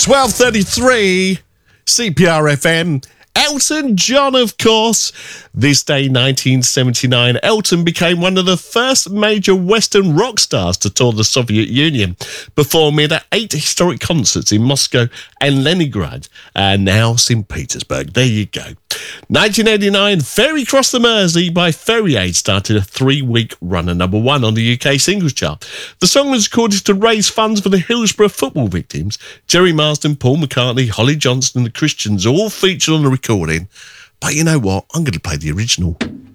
12:33 CPR FM. Elton John, of course. This day, 1979, Elton became one of the first major Western rock stars to tour the Soviet Union, performing at 8 historic concerts in Moscow and Leningrad, and now St. Petersburg. There you go. 1989, Ferry Cross the Mersey by Ferry Aid started a 3-week run at number 1 on the UK singles chart. The song was recorded to raise funds for the Hillsborough football victims. Jerry Marsden, Paul McCartney, Holly Johnson and the Christians all featured on the recording. But you know what? I'm going to play the original.